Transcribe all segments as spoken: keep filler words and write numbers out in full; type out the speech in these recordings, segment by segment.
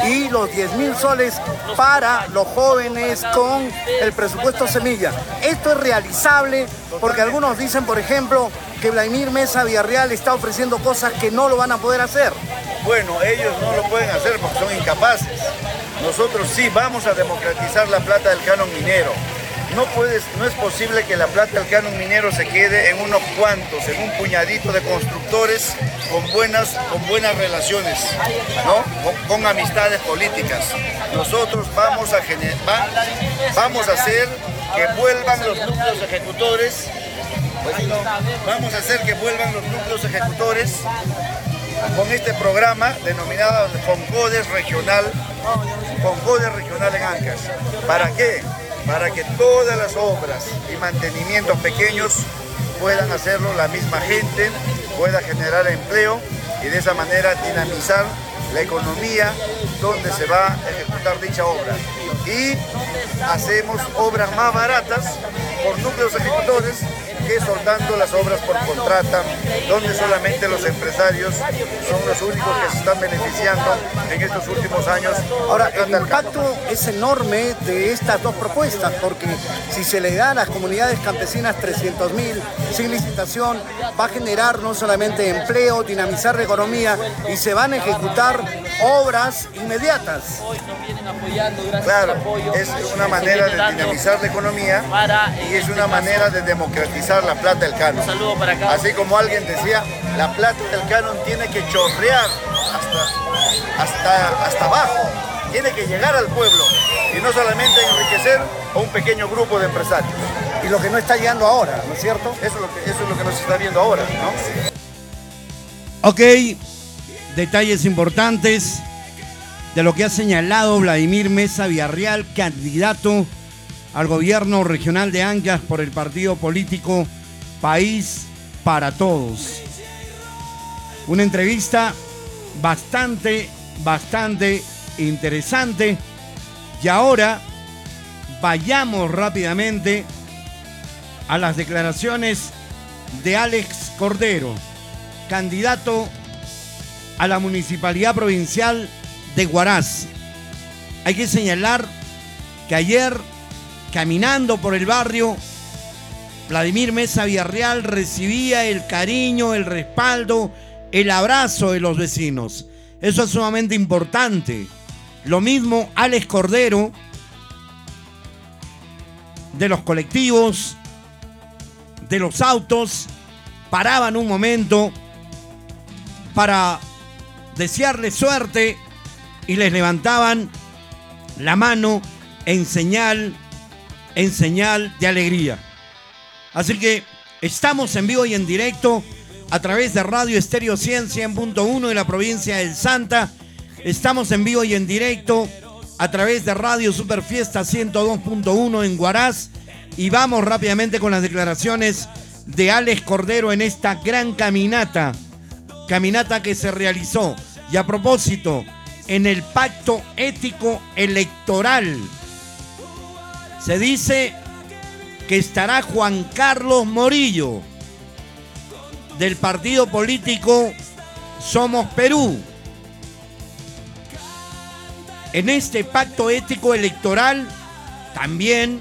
y los diez mil soles para los jóvenes con el presupuesto Semilla. Esto es realizable porque algunos dicen, por ejemplo, que Vladimir Meza Villarreal está ofreciendo cosas que no lo van a poder hacer. Bueno, ellos no lo pueden hacer porque son incapaces. Nosotros sí vamos a democratizar la plata del canon minero. No, puedes, no es posible que la plata del canon minero se quede en unos cuantos, en un puñadito de constructores con buenas, con buenas relaciones, ¿no? Con, con amistades políticas. Nosotros vamos a, gener, va, vamos a hacer que vuelvan los núcleos ejecutores, pues, no, vamos a hacer que vuelvan los núcleos ejecutores con este programa denominado Foncodes Regional, Foncodes Regional en Ancash. ¿Para qué? Para que todas las obras y mantenimientos pequeños puedan hacerlo la misma gente, pueda generar empleo y de esa manera dinamizar la economía donde se va a ejecutar dicha obra. Y hacemos obras más baratas por núcleos ejecutores que soldando las obras por contrata, donde solamente los empresarios son los únicos que se están beneficiando en estos últimos años. Ahora, el impacto es enorme de estas dos propuestas, porque si se le da a las comunidades campesinas trescientos mil sin licitación, va a generar no solamente empleo, dinamizar la economía y se van a ejecutar obras inmediatas. Claro, es una manera de dinamizar la economía y es una manera de democratizar la plata del canon. Así como alguien decía, la plata del canon tiene que chorrear hasta, hasta, hasta abajo, tiene que llegar al pueblo y no solamente enriquecer a un pequeño grupo de empresarios. Y lo que no está llegando ahora, ¿no es cierto? Eso es lo que, eso es lo que nos está viendo ahora, ¿no? Ok, detalles importantes de lo que ha señalado Vladimir Meza Villarreal, candidato al gobierno regional de Ancash por el partido político País para Todos. Una entrevista bastante, bastante interesante. Y ahora vayamos rápidamente a las declaraciones de Alex Cordero, candidato a la Municipalidad Provincial de Huaraz. Hay que señalar que ayer, caminando por el barrio, Vladimir Meza Villarreal recibía el cariño, el respaldo, el abrazo de los vecinos. Eso es sumamente importante. Lo mismo Alex Cordero, de los colectivos, de los autos, paraban un momento para desearle suerte y les levantaban la mano en señal en señal de alegría. Así que estamos en vivo y en directo a través de Radio Estéreo cien punto uno de la provincia del Santa. Estamos en vivo y en directo a través de Radio Superfiesta ciento dos punto uno en Huaraz. Y vamos rápidamente con las declaraciones de Alex Cordero en esta gran caminata. Caminata que se realizó. Y a propósito, en el pacto ético electoral se dice que estará Juan Carlos Morillo, del partido político Somos Perú. En este pacto ético electoral también,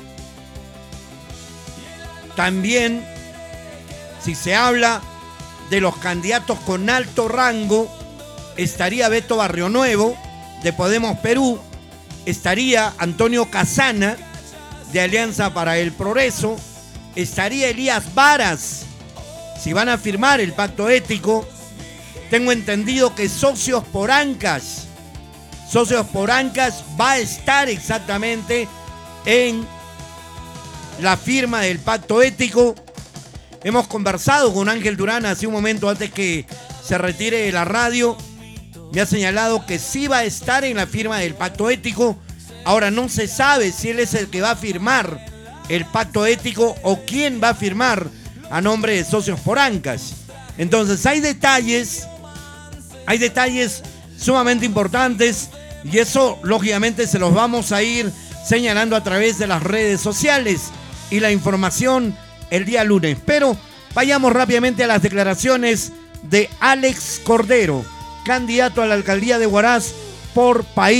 también, si se habla de los candidatos con alto rango, estaría Beto Barrionuevo, de Podemos Perú, estaría Antonio Casana, de Alianza para el Progreso, estaría Elías Varas, si van a firmar el pacto ético. Tengo entendido que Socios por Ancash, Socios por Ancash va a estar exactamente en la firma del pacto ético. Hemos conversado con Ángel Durán hace un momento antes que se retire de la radio. Me ha señalado que sí va a estar en la firma del pacto ético. Ahora no se sabe si él es el que va a firmar el pacto ético o quién va a firmar a nombre de Socios por Ancash. Entonces hay detalles, hay detalles sumamente importantes y eso lógicamente se los vamos a ir señalando a través de las redes sociales y la información el día lunes. Pero vayamos rápidamente a las declaraciones de Alex Cordero, candidato a la alcaldía de Huaraz por País